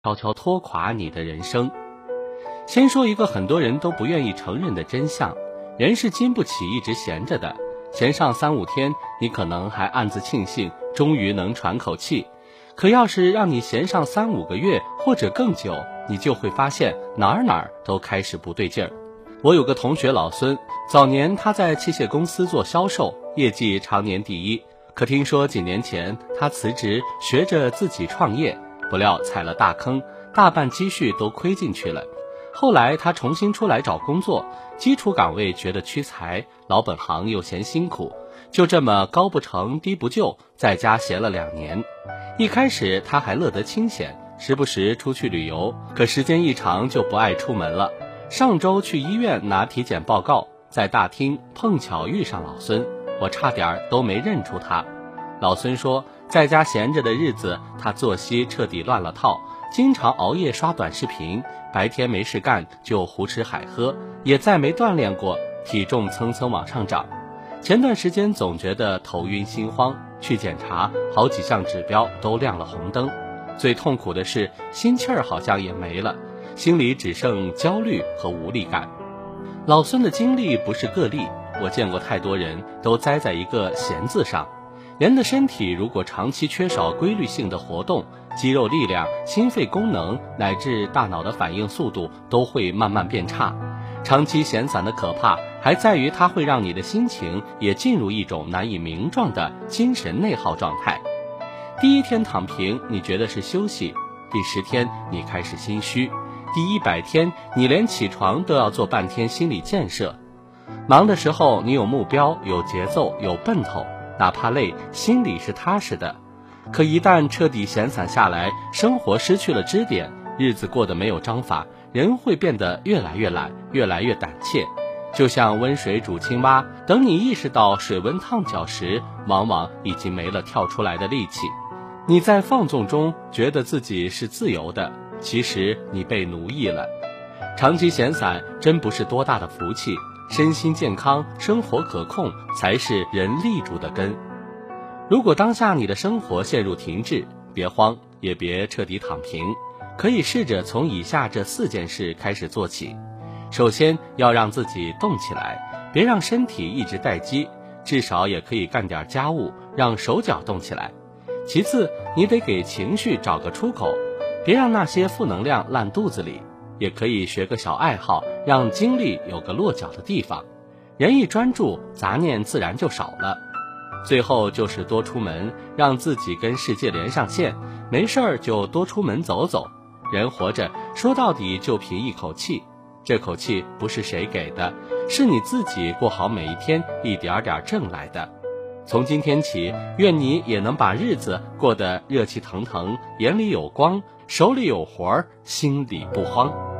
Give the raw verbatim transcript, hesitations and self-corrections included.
悄悄拖垮你的人生。先说一个很多人都不愿意承认的真相，人是经不起一直闲着的。闲上三五天，你可能还暗自庆幸终于能喘口气，可要是让你闲上三五个月或者更久，你就会发现哪儿哪儿都开始不对劲儿。我有个同学老孙，早年他在器械公司做销售，业绩常年第一，可听说几年前他辞职学着自己创业，不料踩了大坑，大半积蓄都亏进去了。后来他重新出来找工作，基础岗位觉得屈才，老本行又嫌辛苦，就这么高不成低不就，在家闲了两年。一开始他还乐得清闲，时不时出去旅游，可时间一长就不爱出门了。上周去医院拿体检报告，在大厅碰巧遇上老孙，我差点都没认出他。老孙说，在家闲着的日子，他作息彻底乱了套，经常熬夜刷短视频，白天没事干就胡吃海喝，也再没锻炼过，体重蹭蹭往上涨。前段时间总觉得头晕心慌，去检查好几项指标都亮了红灯。最痛苦的是心气儿好像也没了，心里只剩焦虑和无力感。老孙的经历不是个例，我见过太多人都栽在一个闲字上。人的身体如果长期缺少规律性的活动，肌肉力量、心肺功能乃至大脑的反应速度都会慢慢变差。长期闲散的可怕还在于它会让你的心情也进入一种难以名状的精神内耗状态。第一天躺平你觉得是休息，第十天你开始心虚，第一百天你连起床都要做半天心理建设。忙的时候你有目标、有节奏、有奔头，哪怕累，心里是踏实的。可一旦彻底闲散下来，生活失去了支点，日子过得没有章法，人会变得越来越懒，越来越胆怯。就像温水煮青蛙，等你意识到水温烫脚时，往往已经没了跳出来的力气。你在放纵中觉得自己是自由的，其实你被奴役了。长期闲散真不是多大的福气，身心健康、生活可控才是人立住的根。如果当下你的生活陷入停滞，别慌，也别彻底躺平，可以试着从以下这四件事开始做起。首先要让自己动起来，别让身体一直待机，至少也可以干点家务，让手脚动起来。其次，你得给情绪找个出口，别让那些负能量烂肚子里，也可以学个小爱好，让精力有个落脚的地方。人一专注，杂念自然就少了。最后就是多出门，让自己跟世界连上线，没事儿就多出门走走。人活着说到底就凭一口气，这口气不是谁给的，是你自己过好每一天，一点点挣来的。从今天起，愿你也能把日子过得热气腾腾，眼里有光，手里有活儿，心里不慌。